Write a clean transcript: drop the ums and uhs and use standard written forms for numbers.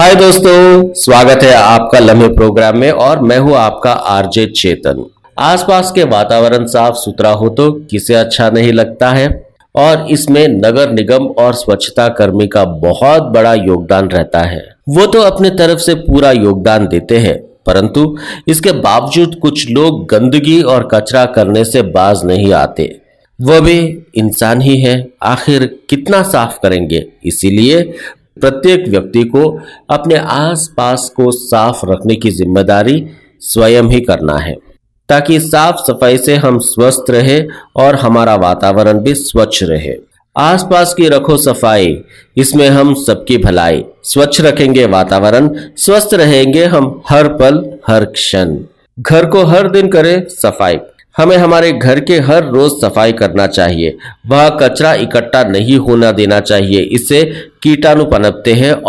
हाय दोस्तों, स्वागत है आपका लम्हे प्रोग्राम में और मैं हूं आपका आरजे चेतन। आसपास के वातावरण साफ सुथरा हो तो किसे अच्छा नहीं लगता है। और इसमें नगर निगम और स्वच्छता कर्मी का बहुत बड़ा योगदान रहता है। वो तो अपने तरफ से पूरा योगदान देते हैं, परंतु इसके बावजूद कुछ लोग गंदगी और कचरा करने से बाज नहीं आते। वह भी इंसान ही है, आखिर कितना साफ करेंगे। इसीलिए प्रत्येक व्यक्ति को अपने आसपास को साफ रखने की जिम्मेदारी स्वयं ही करना है, ताकि साफ सफाई से हम स्वस्थ रहे और हमारा वातावरण भी स्वच्छ रहे। आसपास की रखो सफाई, इसमें हम सबकी भलाई। स्वच्छ रखेंगे वातावरण, स्वस्थ रहेंगे हम हर पल हर क्षण। घर को हर दिन करें सफाई। हमें हमारे घर के हर रोज सफाई करना चाहिए। वह कचरा इकट्ठा नहीं होना देना चाहिए, इससे कीटाणु पनपते हैं